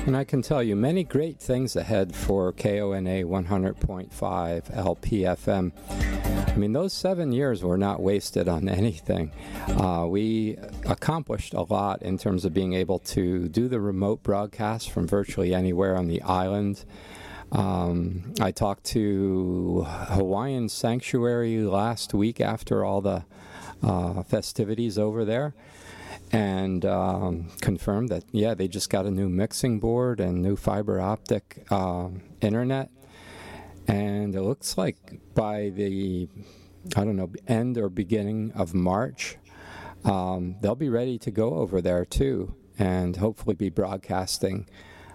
And I can tell you many great things ahead for KONA 100.5 LPFM. I mean, those 7 years were not wasted on anything. We accomplished a lot in terms of being able to do the remote broadcast from virtually anywhere on the island. I talked to Hawaiian Sanctuary last week after all the festivities over there, and confirmed that, yeah, they just got a new mixing board and new fiber optic internet. And it looks like by the, end or beginning of March, they'll be ready to go over there too, and hopefully be broadcasting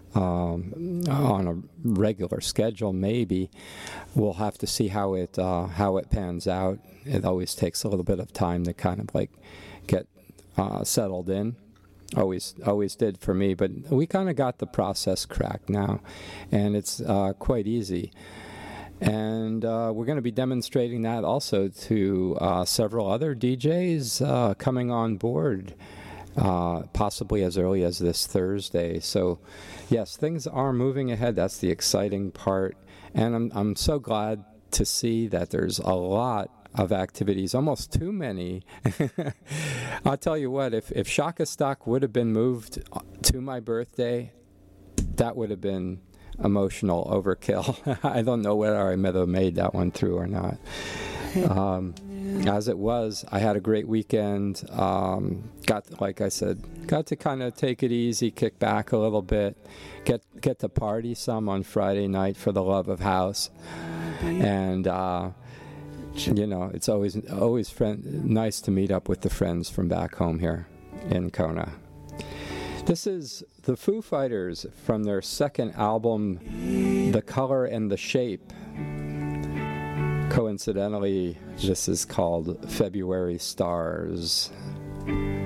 on a regular schedule. Maybe we'll have to see how it pans out. It always takes a little bit of time to kind of like get settled in. Always did for me, but we kind of got the process cracked now, and it's quite easy. And we're going to be demonstrating that also to several other DJs coming on board, possibly as early as this Thursday. So, yes, things are moving ahead. That's the exciting part. And I'm so glad to see that there's a lot of activities, almost too many. I'll tell you what, if Shaka Stock would have been moved to my birthday, that would have been emotional overkill. I don't know whether I might have made that one through or not. As it was, I had a great weekend. Like I said, got to kind of take it easy, kick back a little bit, get to party some on Friday night for the love of house, and it's always nice to meet up with the friends from back home here in Kona. This is the Foo Fighters from their second album, The Color and the Shape. Coincidentally, this is called February Stars.